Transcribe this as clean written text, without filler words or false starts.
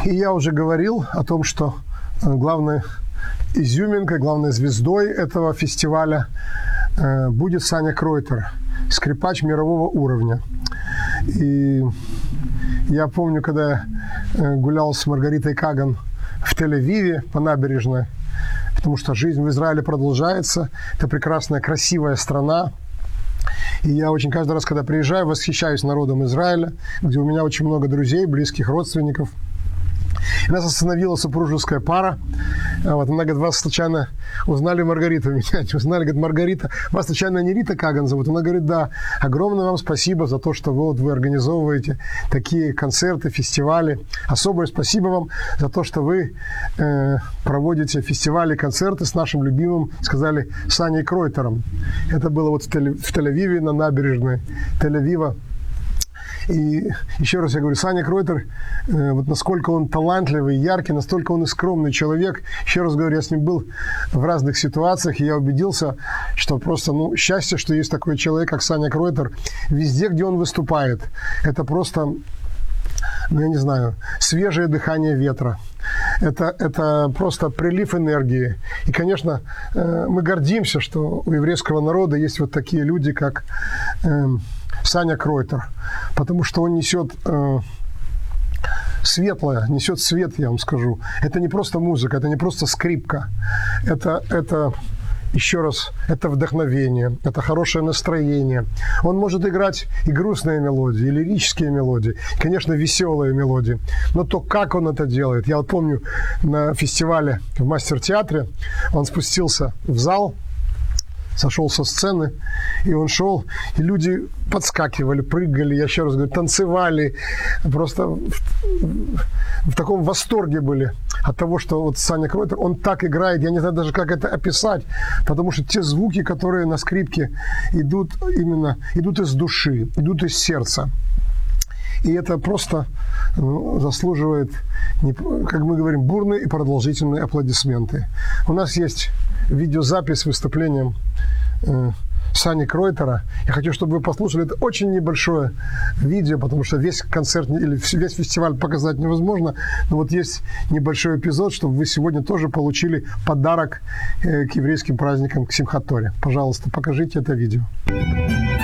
И я уже говорил о том, что главной изюминкой, главной звездой этого фестиваля будет Саня Кройтер, скрипач мирового уровня. И я помню, когда я гулял с Маргаритой Каган в Тель-Авиве по набережной, потому что жизнь в Израиле продолжается. Это прекрасная, красивая страна. И я очень каждый раз, когда приезжаю, восхищаюсь народом Израиля, где у меня очень много друзей, близких родственников. И нас остановила супружеская пара. Вот, она говорит: вас случайно узнали Маргариту? Меня не узнали. Говорит: Маргарита, вас случайно не Рита Каган зовут? Она говорит: да. Огромное вам спасибо за то, что вы организовываете такие концерты, фестивали. Особое спасибо вам за то, что вы проводите фестивали, концерты с нашим любимым, сказали, Саней Кройтером. Это было вот в Тель-Авиве, на набережной Тель-Авива. И еще раз я говорю, Саня Кройтер, вот насколько он талантливый, яркий, настолько он и скромный человек. Еще раз говорю, я с ним был в разных ситуациях, и я убедился, что просто, счастье, что есть такой человек, как Саня Кройтер, везде, где он выступает. Это просто, я не знаю, свежее дыхание ветра. Это просто прилив энергии. И, конечно, мы гордимся, что у еврейского народа есть вот такие люди, как Саня Кройтер, потому что он несет светлое, несет свет, я вам скажу. Это не просто музыка, это не просто скрипка. Это еще раз, это вдохновение, это хорошее настроение. Он может играть и грустные мелодии, и лирические мелодии, и, конечно, веселые мелодии. Но то, как он это делает. Я вот помню, на фестивале в Мастер-театре он спустился в зал, сошел со сцены, и он шел, и люди подскакивали, прыгали, я еще раз говорю, танцевали, просто в таком восторге были от того, что вот Саня Кройтер, он так играет, я не знаю даже, как это описать, потому что те звуки, которые на скрипке идут из души, идут из сердца. И это просто заслуживает, как мы говорим, бурные и продолжительные аплодисменты. У нас есть видеозапись с выступлением Сани Кройтера. Я хочу, чтобы вы послушали. Это очень небольшое видео, потому что весь концерт или весь фестиваль показать невозможно. Но вот есть небольшой эпизод, чтобы вы сегодня тоже получили подарок к еврейским праздникам, к Симхат Торе. Пожалуйста, покажите это видео.